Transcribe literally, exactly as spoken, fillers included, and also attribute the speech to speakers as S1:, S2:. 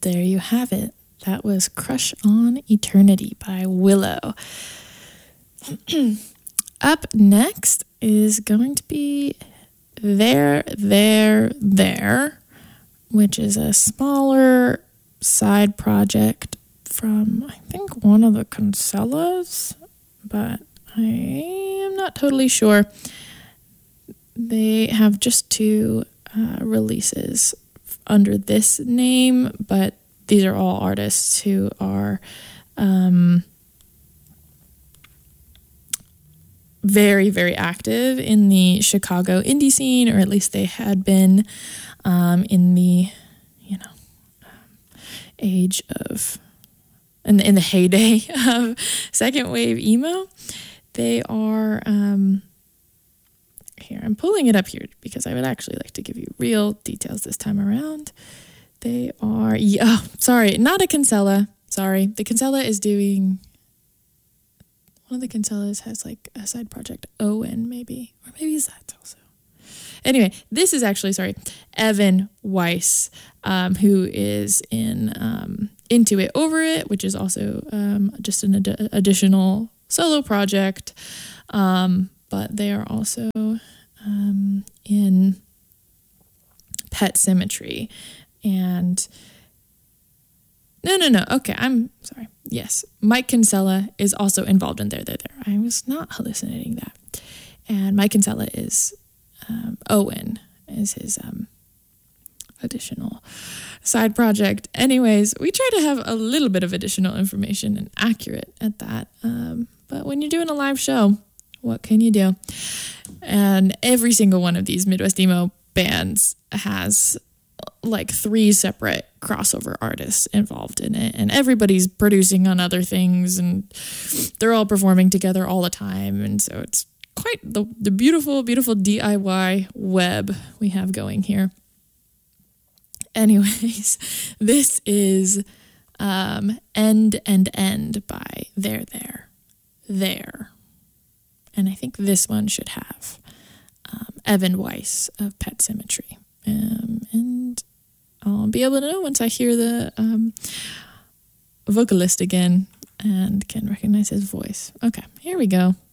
S1: there you have it. That was Crush on Eternity by Willow. Up next is going to be There, There, There, which is a smaller side project from, I think, one of the Kinsellas, but I am not totally sure. They have just two uh, releases under this name, but these are all artists who are um, very, very active in the Chicago indie scene, or at least they had been um, in the, you know, um, age of, in the, in the heyday of second wave emo. They are, um, here, I'm pulling it up here because I would actually like to give you real details this time around. They are, yeah, oh, sorry, not a Kinsella. Sorry, the Kinsella is doing, one of the Kinsellas has like a side project, Owen maybe, or maybe is that also. Anyway, this is actually, sorry, Evan Weiss, um, who is in um, Into It, Over It, which is also um, just an ad- additional solo project. Um, but they are also um, in Pet Symmetry. And no, no, no. Okay, I'm sorry. Yes, Mike Kinsella is also involved in There, There, There. I was not hallucinating that. And Mike Kinsella is um, Owen is his um, additional side project. Anyways, we try to have a little bit of additional information and accurate at that. Um, but when you're doing a live show, what can you do? And every single one of these Midwest emo bands has like three separate crossover artists involved in it, and everybody's producing on other things, and they're all performing together all the time. And so it's quite the, the beautiful, beautiful D I Y web we have going here. Anyways, this is um, End and End by There, There, There. And I think this one should have um, Evan Weiss of Pet Symmetry. Um, and I'll be able to know once I hear the um, vocalist again and can recognize his voice. Okay, here we go.